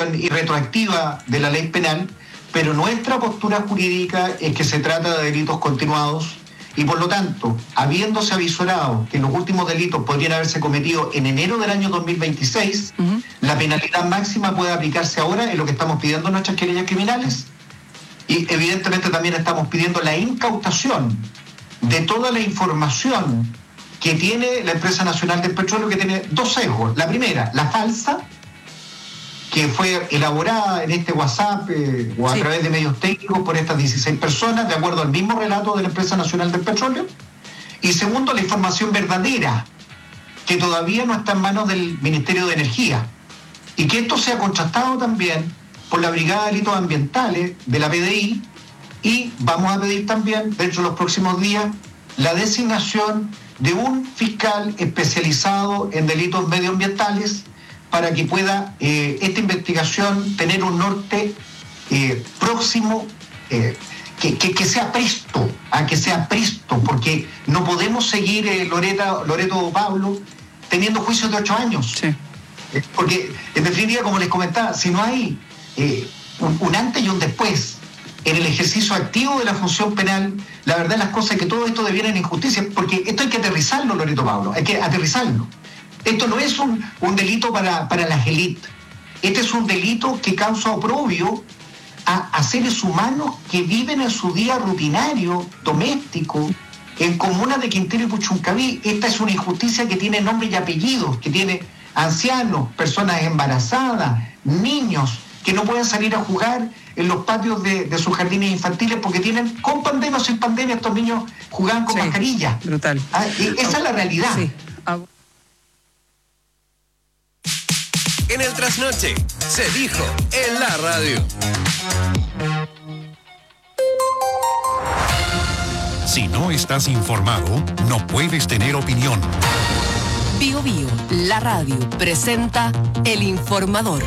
aplicación irretroactiva de la ley penal, pero nuestra postura jurídica es que se trata de delitos continuados y por lo tanto, habiéndose avisorado que los últimos delitos podrían haberse cometido en enero del año 2026, la penalidad máxima puede aplicarse ahora en lo que estamos pidiendo en nuestras querellas criminales. Y evidentemente también estamos pidiendo la incautación de toda la información que tiene la Empresa Nacional del Petróleo, que tiene dos sesgos. La primera, la falsa, que fue elaborada en este WhatsApp o a través de medios técnicos por estas 16 personas, de acuerdo al mismo relato de la Empresa Nacional del Petróleo. Y segundo, la información verdadera, que todavía no está en manos del Ministerio de Energía. Y que esto sea contrastado también por la Brigada de Delitos Ambientales de la PDI, y vamos a pedir también, dentro de los próximos días, la designación de un fiscal especializado en delitos medioambientales para que pueda esta investigación tener un norte próximo, que sea presto, porque no podemos seguir, Loreto Pablo, teniendo juicios de 8 años. Sí. Porque, en definitiva, como les comentaba, si no hay un antes y un después en el ejercicio activo de la función penal, la verdad las cosas es que todo esto deviene en injusticia, porque esto hay que aterrizarlo, Loreto Pablo, hay que aterrizarlo. Esto no es un delito para las élites, este es un delito que causa oprobio a seres humanos que viven en su día rutinario, doméstico, en comunas de Quintero y Puchuncaví. Esta es una injusticia que tiene nombre y apellidos, que tiene ancianos, personas embarazadas, niños que no pueden salir a jugar en los patios de sus jardines infantiles porque tienen, con pandemia o sin pandemia, estos niños jugaban con mascarilla. Brutal. Esa es la realidad. Sí. En el trasnoche se dijo en la radio. Si no estás informado, no puedes tener opinión. Bio Bio, la radio, presenta El Informador.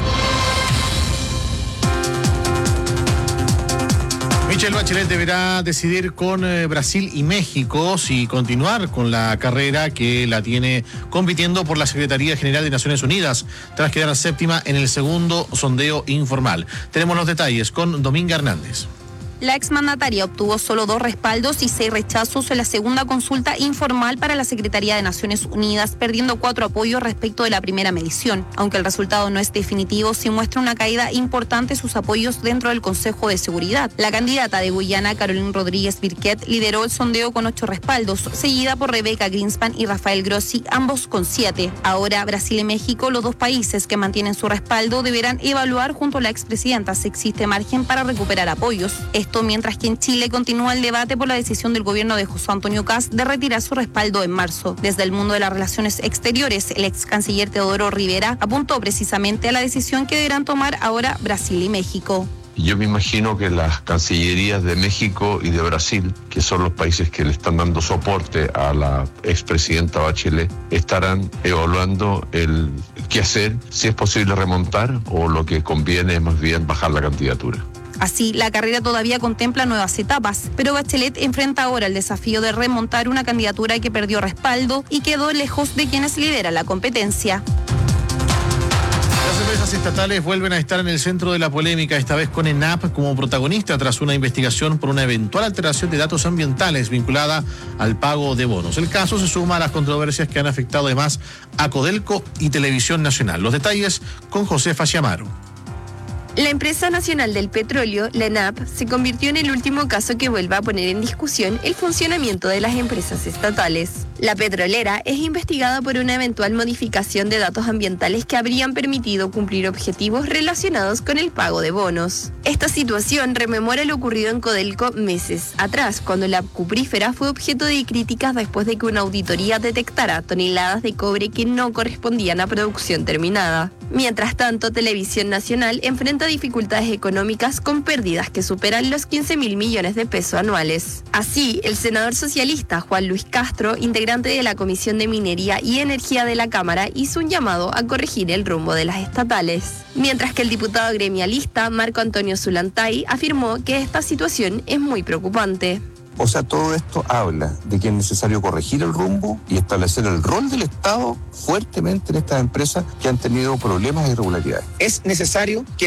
Michelle Bachelet deberá decidir con Brasil y México si continuar con la carrera que la tiene compitiendo por la Secretaría General de Naciones Unidas, tras quedar séptima en el segundo sondeo informal. Tenemos los detalles con Dominga Hernández. La exmandataria obtuvo solo 2 respaldos y 6 rechazos en la segunda consulta informal para la Secretaría de Naciones Unidas, perdiendo 4 apoyos respecto de la primera medición. Aunque el resultado no es definitivo, sí muestra una caída importante sus apoyos dentro del Consejo de Seguridad. La candidata de Guyana, Caroline Rodríguez Birquet, lideró el sondeo con 8 respaldos, seguida por Rebeca Greenspan y Rafael Grossi, ambos con 7. Ahora, Brasil y México, los 2 países que mantienen su respaldo, deberán evaluar junto a la expresidenta si existe margen para recuperar apoyos. Esto mientras que en Chile continúa el debate por la decisión del gobierno de José Antonio Kast de retirar su respaldo en marzo. Desde el mundo de las relaciones exteriores, el ex canciller Teodoro Rivera apuntó precisamente a la decisión que deberán tomar ahora Brasil y México. Yo me imagino que las cancillerías de México y de Brasil, que son los países que le están dando soporte a la expresidenta Bachelet, estarán evaluando el qué hacer, si es posible remontar o lo que conviene es más bien bajar la candidatura. Así, la carrera todavía contempla nuevas etapas, pero Bachelet enfrenta ahora el desafío de remontar una candidatura que perdió respaldo y quedó lejos de quienes lideran la competencia. Las empresas estatales vuelven a estar en el centro de la polémica, esta vez con ENAP como protagonista tras una investigación por una eventual alteración de datos ambientales vinculada al pago de bonos. El caso se suma a las controversias que han afectado además a Codelco y Televisión Nacional. Los detalles con Josefa Chiamaro. La Empresa Nacional del Petróleo, la ENAP, se convirtió en el último caso que vuelve a poner en discusión el funcionamiento de las empresas estatales. La petrolera es investigada por una eventual modificación de datos ambientales que habrían permitido cumplir objetivos relacionados con el pago de bonos. Esta situación rememora lo ocurrido en Codelco meses atrás, cuando la cuprífera fue objeto de críticas después de que una auditoría detectara toneladas de cobre que no correspondían a producción terminada. Mientras tanto, Televisión Nacional enfrenta dificultades económicas con pérdidas que superan los 15.000 millones de pesos anuales. Así, el senador socialista Juan Luis Castro, integrante de la Comisión de Minería y Energía de la Cámara, hizo un llamado a corregir el rumbo de las estatales. Mientras que el diputado gremialista Marco Antonio Zulantay afirmó que esta situación es muy preocupante. O sea, todo esto habla de que es necesario corregir el rumbo y establecer el rol del Estado fuertemente en estas empresas que han tenido problemas e irregularidades. Es necesario que